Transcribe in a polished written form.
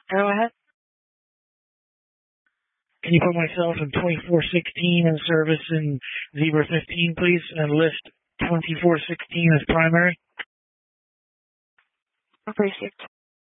Go ahead. Can you put myself in 2416 in service in Zebra 15, please, and list 2416 as primary? Received.